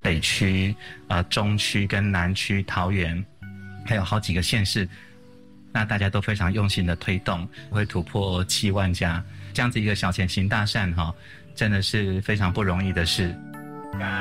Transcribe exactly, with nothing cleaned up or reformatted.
北区、呃中区跟南区、桃园，还有好几个县市，那大家都非常用心的推动，会突破七万家，这样子一个小钱行大善哈，真的是非常不容易的事。